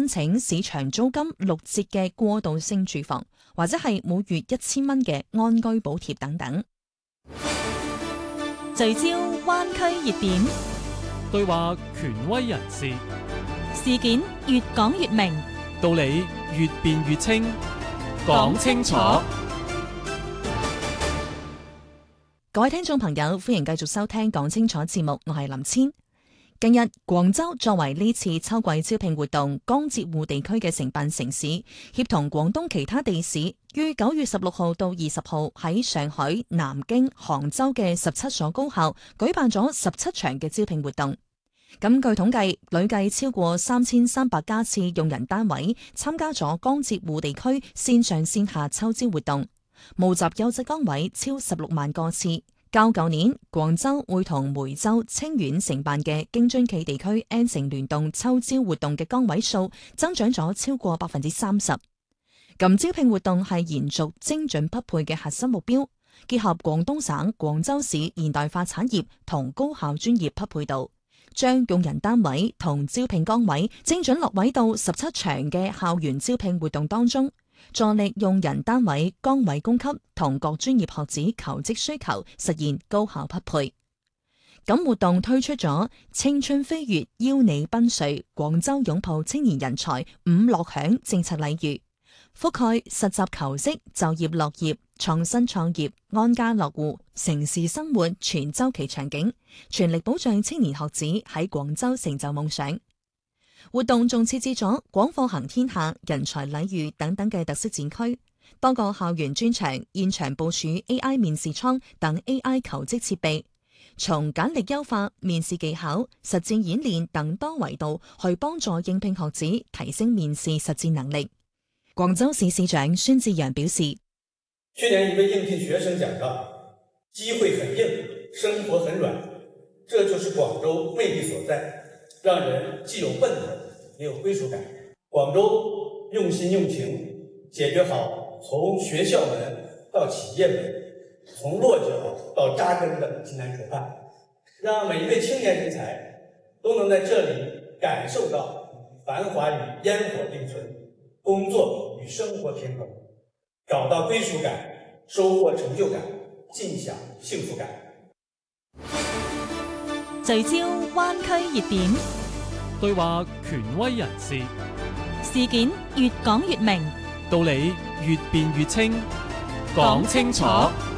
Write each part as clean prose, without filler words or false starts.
請市場租金6折嘅過渡性住房，或者係每月1000蚊嘅安居補貼等等。聚焦灣區熱點， 對話權威人士， 事件越講越明， 道理越辯越清，講清楚。 各位聽眾朋友，歡迎繼續收聽講清楚節目，我係林千。近日，廣州作為呢次秋季招聘活動江浙滬地區嘅承辦城市，協同廣東其他地市，於9月16號到20號喺上海、南京、杭州嘅17所高校舉辦咗17場嘅招聘活動。咁據統計，累計超過3300家次用人單位參加咗江浙滬地區線上線下秋招活動，募集優質崗位超16萬個次。較舊年廣州會同梅州、清遠承辦嘅京津冀地區 N 城聯動秋招活動嘅崗位數增長咗超過30%。咁招聘活動係延續精準匹配嘅核心目標，結合廣東省廣州市現代化產業同高校專業匹配度，將用人單位同招聘崗位精準落位到17場嘅校園招聘活動當中，助力用人單位崗位供給同各專業學子求職需求實現高效匹配。咁活動推出咗青春飛躍邀你奔瑞廣州擁抱青年人才5樂享政策禮遇，覆蓋實習求職、就業樂業、創新創業、安家落戶、城市生活全周期場景，全力保障青年學子喺廣州成就夢想。活動仲設置咗廣課行天下、人才禮遇等等嘅特色展區，多個校園專場現場部署 AI 面試艙等 AI 求職設備，從簡歷優化、面試技巧、實戰演練等多維度去幫助應聘學子提升面試實戰能力。廣州市市長孫志陽表示， 去年一位應聘學生講到，機會很硬，生活很軟，這就是廣州魅力所在，讓人既有奔頭也有歸屬感。廣州用心用情，解決好從學校門到企業門，從落腳到扎根的艱難渴盼，讓每一位青年人才都能在這裡感受到繁華與煙火並存，工作與生活平衡，找到歸屬感，收穫成就感，盡享幸福感。 聚焦灣區熱點， 對話權威人士， 事件越講越明， 道理越辯越清，講清楚。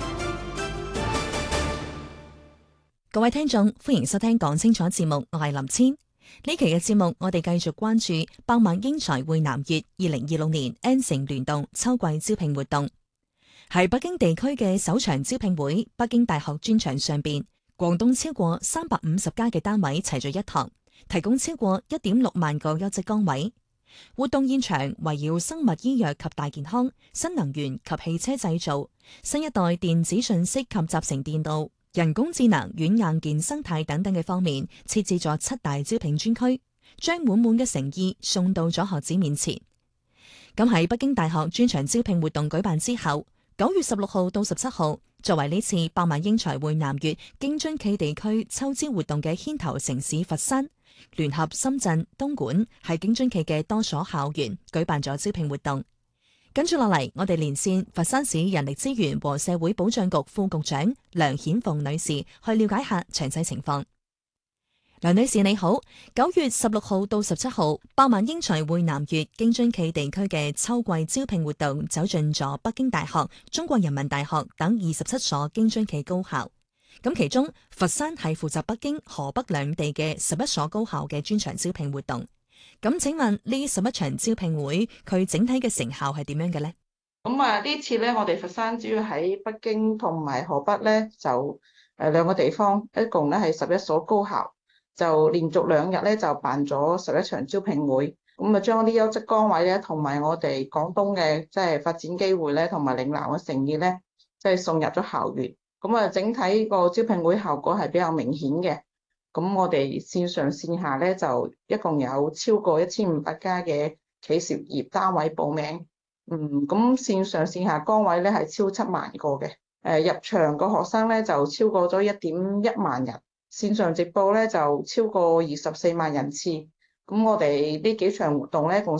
各位聽眾，歡迎收聽講清楚節目，我係林千。呢期嘅節目，我哋繼續關注百萬英才匯南粵2026年 N 城聯動秋季招聘活動。喺北京地區嘅首場招聘會，北京大學專場上邊，廣東超過350家嘅單位齊聚一堂，提供超過1.6萬個優質崗位。活動現場圍繞生物醫藥及大健康、新能源及汽車製造、新一代電子信息及集成電路、人工智能、軟硬件生態等等嘅方面，設置咗7大招聘專區，將滿滿嘅誠意送到咗學子面前。咁喺北京大學專場招聘活動舉辦之後，9月16號到17號，作為呢次百萬英才匯南粵京津冀地區秋招活動嘅牽頭城市佛山，聯合深圳、東莞喺京津冀嘅多所校園舉辦咗招聘活動。跟住落嚟，我哋連線佛山市人力資源和社會保障局副局長梁顯鳳女士去了解下詳細情況。梁女士你好，9月16號到17號，百萬英才匯南粵京津冀地區嘅秋季招聘活動走進咗北京大學、中國人民大學等27所京津冀高校。咁其中，佛山係負責北京、河北兩地嘅11所高校嘅專場招聘活動。咁請問呢11場招聘會佢整體嘅成效係點樣嘅呢？ 呢次咧，我哋佛山主要喺北京同埋河北咧，就兩個地方，一共咧係11所高校，就連續2日咧就辦咗11場招聘會。咁啊，將啲優質崗位咧，同埋我哋廣東嘅即係發展機會咧，同埋嶺南嘅誠意咧，即係送入咗校園。咁啊，整體個招聘會效果係比較明顯嘅。咁我哋線上線下咧就一共有超過1500家嘅企事業單位報名。咁線上線下崗位咧係超7萬個嘅。入場個學生咧就超過咗1.1萬人，線上直播咧就超過24萬人次。咁我哋呢幾場活動咧共